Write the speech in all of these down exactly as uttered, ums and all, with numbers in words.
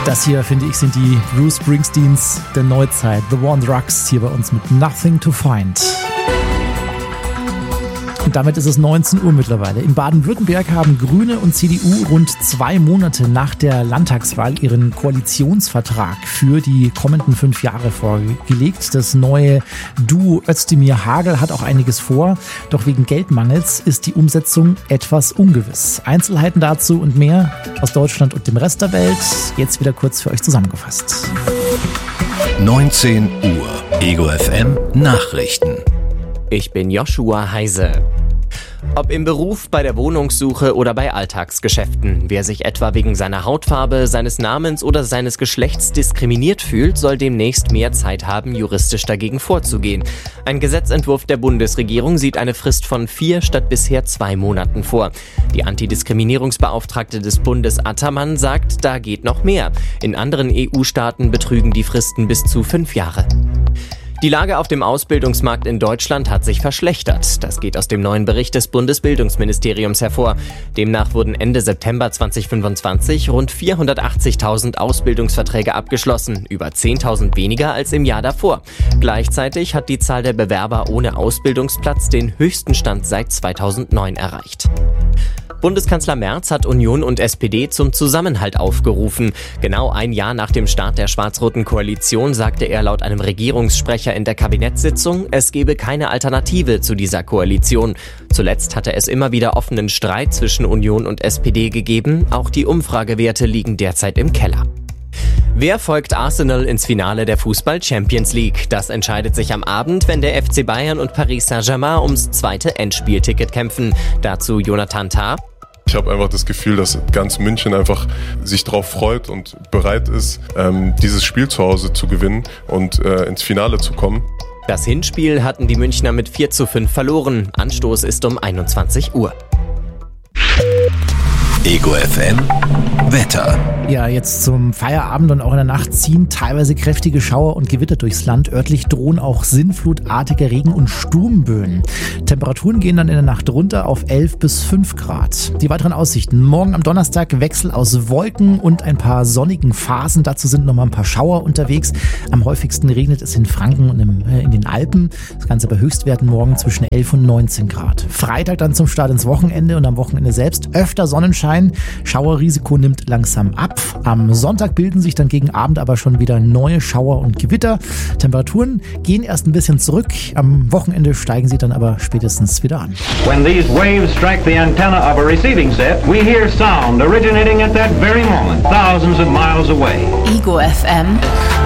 Das hier, finde ich, sind die Bruce Springsteens der Neuzeit. The War on Drugs hier bei uns mit Nothing to Find. Und damit ist es neunzehn Uhr mittlerweile. In Baden-Württemberg haben Grüne und C D U rund zwei Monate nach der Landtagswahl ihren Koalitionsvertrag für die kommenden fünf Jahre vorgelegt. Das neue Duo Özdemir-Hagel hat auch einiges vor. Doch wegen Geldmangels ist die Umsetzung etwas ungewiss. Einzelheiten dazu und mehr aus Deutschland und dem Rest der Welt. Jetzt wieder kurz für euch zusammengefasst. neunzehn Uhr. Ego F M Nachrichten. Ich bin Joshua Heise. Ob im Beruf, bei der Wohnungssuche oder bei Alltagsgeschäften. Wer sich etwa wegen seiner Hautfarbe, seines Namens oder seines Geschlechts diskriminiert fühlt, soll demnächst mehr Zeit haben, juristisch dagegen vorzugehen. Ein Gesetzentwurf der Bundesregierung sieht eine Frist von vier statt bisher zwei Monaten vor. Die Antidiskriminierungsbeauftragte des Bundes Attermann sagt, da geht noch mehr. In anderen E U-Staaten betrügen die Fristen bis zu fünf Jahre. Die Lage auf dem Ausbildungsmarkt in Deutschland hat sich verschlechtert. Das geht aus dem neuen Bericht des Bundesbildungsministeriums hervor. Demnach wurden Ende September zweitausendfünfundzwanzig rund vierhundertachtzigtausend Ausbildungsverträge abgeschlossen, über zehntausend weniger als im Jahr davor. Gleichzeitig hat die Zahl der Bewerber ohne Ausbildungsplatz den höchsten Stand seit zweitausendneun erreicht. Bundeskanzler Merz hat Union und S P D zum Zusammenhalt aufgerufen. Genau ein Jahr nach dem Start der schwarz-roten Koalition sagte er laut einem Regierungssprecher in der Kabinettssitzung, es gebe keine Alternative zu dieser Koalition. Zuletzt hatte es immer wieder offenen Streit zwischen Union und S P D gegeben. Auch die Umfragewerte liegen derzeit im Keller. Wer folgt Arsenal ins Finale der Fußball-Champions League? Das entscheidet sich am Abend, wenn der F C Bayern und Paris Saint-Germain ums zweite Endspielticket kämpfen. Dazu Jonathan Tah. Ich habe einfach das Gefühl, dass ganz München einfach sich darauf freut und bereit ist, ähm, dieses Spiel zu Hause zu gewinnen und äh, ins Finale zu kommen. Das Hinspiel hatten die Münchner mit vier zu fünf verloren. Anstoß ist um einundzwanzig Uhr. Ego F M Wetter. Ja, jetzt zum Feierabend und auch in der Nacht ziehen teilweise kräftige Schauer und Gewitter durchs Land. Örtlich drohen auch sinnflutartige Regen- und Sturmböen. Temperaturen gehen dann in der Nacht runter auf elf bis fünf Grad. Die weiteren Aussichten. Morgen am Donnerstag Wechsel aus Wolken und ein paar sonnigen Phasen. Dazu sind nochmal ein paar Schauer unterwegs. Am häufigsten regnet es in Franken und im, äh, in den Alpen. Das Ganze bei Höchstwerten morgen zwischen elf und neunzehn Grad. Freitag dann zum Start ins Wochenende und am Wochenende selbst öfter Sonnenschein. Schauerrisiko nimmt langsam ab. Am Sonntag bilden sich dann gegen Abend aber schon wieder neue Schauer und Gewitter. Temperaturen gehen erst ein bisschen zurück. Am Wochenende steigen sie dann aber spätestens wieder an. When these waves strike the antenna of a receiving set, we hear sound originating at that very moment, thousands of miles away. Ego F M.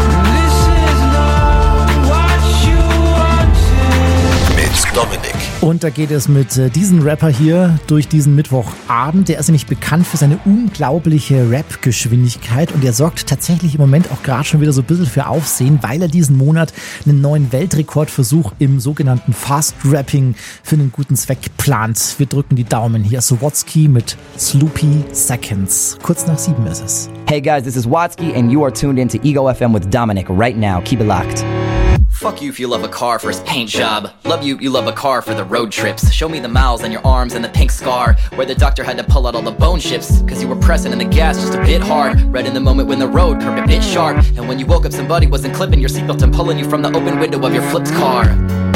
Mit Dominik. Und da geht es mit äh, diesem Rapper hier durch diesen Mittwochabend. Der ist nämlich bekannt für seine unglaubliche Rap-Geschwindigkeit und er sorgt tatsächlich im Moment auch gerade schon wieder so ein bisschen für Aufsehen, weil er diesen Monat einen neuen Weltrekordversuch im sogenannten Fast-Rapping für einen guten Zweck plant. Wir drücken die Daumen. Hier ist Watsky mit Sloopy Seconds. Kurz nach sieben ist es. Hey guys, this is Watsky and you are tuned into Ego F M with Dominic right now. Keep it locked. Fuck you if you love a car for its paint job. Love you, you love a car for the road trips. Show me the miles on your arms and the pink scar where the doctor had to pull out all the bone chips cause you were pressing in the gas just a bit hard. Right in the moment when the road curved a bit sharp. And when you woke up somebody wasn't clipping your seatbelt and pulling you from the open window of your flipped car.